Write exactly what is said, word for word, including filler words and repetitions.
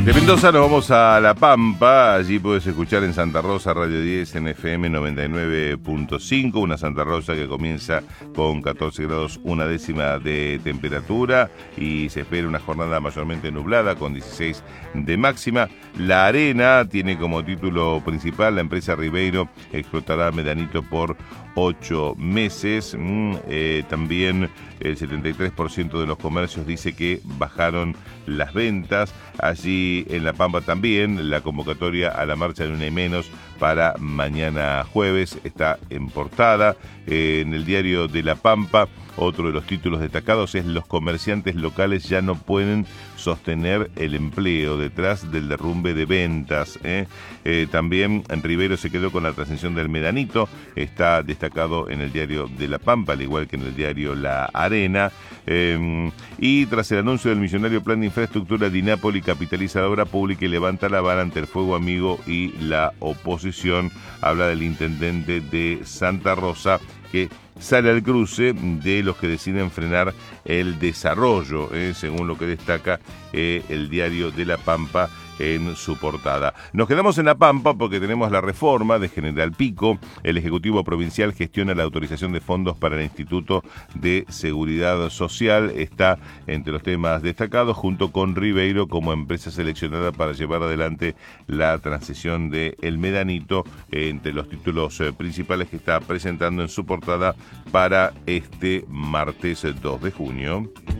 De Mendoza nos vamos a La Pampa. Allí puedes escuchar en Santa Rosa Radio diez en F M noventa y nueve punto cinco. Una Santa Rosa que comienza con catorce grados una décima de temperatura y se espera una jornada mayormente nublada con dieciséis de máxima. La Arena tiene como título principal: la empresa Ribeiro explotará medanito por ocho meses. Mm, eh, también el setenta y tres por ciento de los comercios dice que bajaron las ventas. Allí en La Pampa también la convocatoria a la marcha de una y menos para mañana jueves está en portada. Eh, en el diario de La Pampa, otro de los títulos destacados es: los comerciantes locales ya no pueden sostener el empleo detrás del derrumbe de ventas. ¿eh? Eh, también en Rivero se quedó con la transmisión del medanito, está destacado en el diario de La Pampa, al igual que en el diario La Arena. Eh, y tras el anuncio del millonario plan de infraestructura, Di Napoli capitaliza la obra pública y levanta la vara ante el fuego amigo y la oposición. Habla del intendente de Santa Rosa, que sale al cruce de los que deciden frenar el desarrollo, eh, según lo que destaca eh, el diario de La Pampa en su portada. Nos quedamos en La Pampa porque tenemos la reforma de General Pico. El Ejecutivo Provincial gestiona la autorización de fondos para el Instituto de Seguridad Social. Está entre los temas destacados, junto con Ribeiro como empresa seleccionada para llevar adelante la transición de El Medanito, eh, entre los títulos eh, principales que está presentando en su portada para este martes dos de junio.